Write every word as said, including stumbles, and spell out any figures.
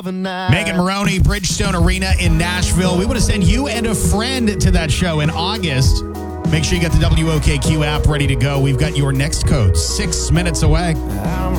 of a night. Megan Maroney, Bridgestone Arena in Nashville. We want to send you and a friend to that show in August. Make sure you get the W O K Q app ready to go. We've got your next code six minutes away. I'm